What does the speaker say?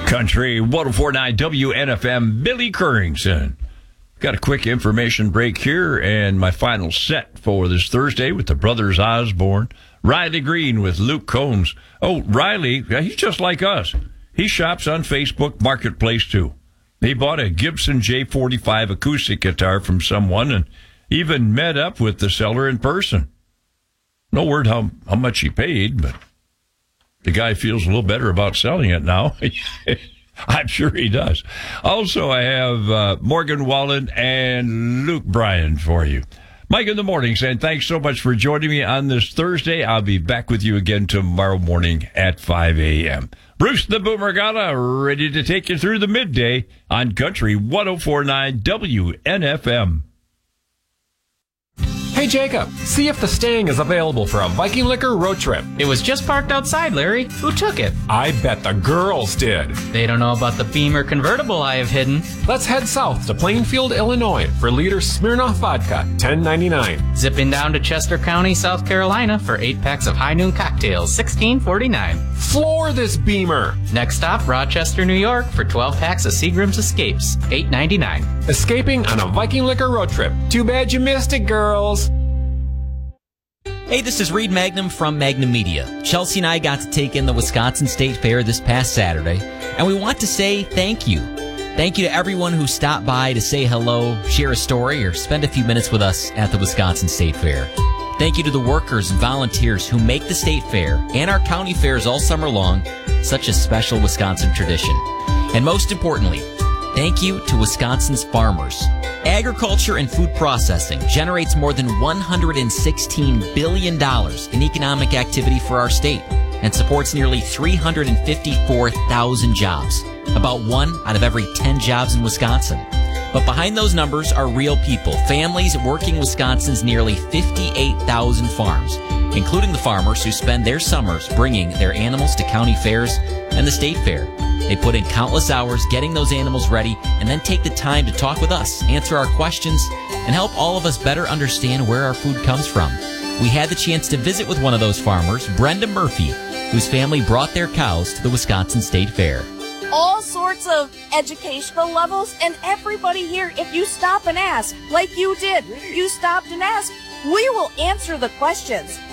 Country 104.9 WNFM, Billy Currington. Got a quick information break here, and my final set for this Thursday with the Brothers Osborne. Riley Green with Luke Combs. Oh, Riley, he's just like us. He shops on Facebook Marketplace, too. He bought a Gibson J45 acoustic guitar from someone and even met up with the seller in person. No word how much he paid, but the guy feels a little better about selling it now. I'm sure he does. Also, I have Morgan Wallen and Luke Bryan for you. Mike in the morning saying thanks so much for joining me on this Thursday. I'll be back with you again tomorrow morning at 5 a.m. Bruce the Boomer Gala ready to take you through the midday on Country 104.9 WNFM. Hey, Jacob, see if the Stang is available for a Viking Liquor road trip. It was just parked outside, Larry. Who took it? I bet the girls did. They don't know about the Beamer convertible I have hidden. Let's head south to Plainfield, Illinois for liter Smirnoff Vodka, $10.99. Zipping down to Chester County, South Carolina for 8 packs of High Noon cocktails, $16.49. Floor this Beamer. Next stop, Rochester, New York for 12 packs of Seagram's Escapes, $8.99. Escaping on a Viking Liquor road trip. Too bad you missed it, girls. Hey, this is Reed Magnum from Magnum Media. Chelsea and I got to take in the Wisconsin State Fair this past Saturday, and we want to say thank you. Thank you to everyone who stopped by to say hello, share a story, or spend a few minutes with us at the Wisconsin State Fair. Thank you to the workers and volunteers who make the State Fair and our county fairs all summer long such a special Wisconsin tradition. And most importantly, thank you to Wisconsin's farmers. Agriculture and food processing generates more than $116 billion in economic activity for our state and supports nearly 354,000 jobs, about 1 out of every 10 jobs in Wisconsin. But behind those numbers are real people, families working Wisconsin's nearly 58,000 farms, including the farmers who spend their summers bringing their animals to county fairs and the state fair. They put in countless hours getting those animals ready and then take the time to talk with us, answer our questions, and help all of us better understand where our food comes from. We had the chance to visit with one of those farmers, Brenda Murphy, whose family brought their cows to the Wisconsin State Fair. All sorts of educational levels, and everybody here, if you stop and ask, like you did, you stopped and asked, we will answer the questions.